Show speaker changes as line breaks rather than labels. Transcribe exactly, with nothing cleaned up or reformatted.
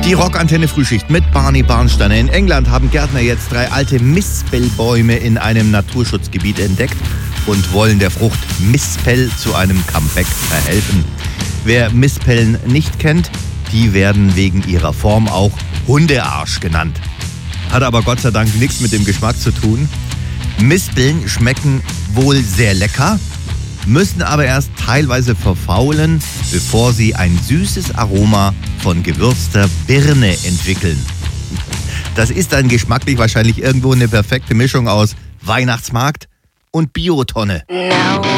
Die Rockantenne Frühschicht mit Barney Barnsteiner. In England haben Gärtner jetzt drei alte Mispelbäume in einem Naturschutzgebiet entdeckt und wollen der Frucht Mispel zu einem Comeback verhelfen. Wer Mispeln nicht kennt, die werden wegen ihrer Form auch Hundearsch genannt. Hat aber Gott sei Dank nichts mit dem Geschmack zu tun. Mispeln schmecken wohl sehr lecker, müssen aber erst teilweise verfaulen, bevor sie ein süßes Aroma von gewürzter Birne entwickeln. Das ist dann geschmacklich wahrscheinlich irgendwo eine perfekte Mischung aus Weihnachtsmarkt und Biotonne.